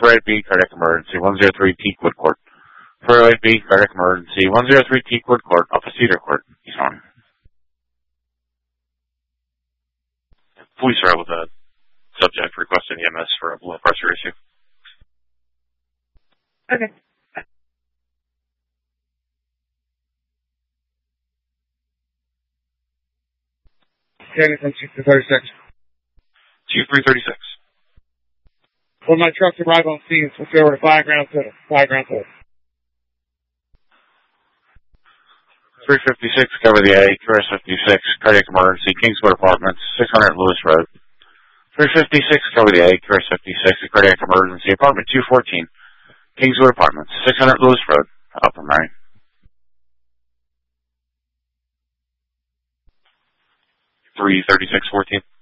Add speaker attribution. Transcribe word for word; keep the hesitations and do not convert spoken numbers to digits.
Speaker 1: four eight B, cardiac emergency, one oh three Teakwood Court. four oh eight B, cardiac emergency, one oh three Teakwood Court, off of Cedar Court. He's on. Police are able to subject requesting E M S for a blood pressure issue.
Speaker 2: Okay. Kenny from two three thirty-six.
Speaker 1: two three thirty-six.
Speaker 2: When my trucks arrive on scene, switch over to five ground total. Five ground total.
Speaker 1: three fifty-six, cover the A, Q R S fifty-six, cardiac emergency, Kingswood Apartments, six hundred Lewis Road. three fifty-six, cover the A, Q R S fifty-six, cardiac emergency, apartment two fourteen, Kingswood Apartments, six hundred Lewis Road, Upper Murray. three thirty-six fourteen.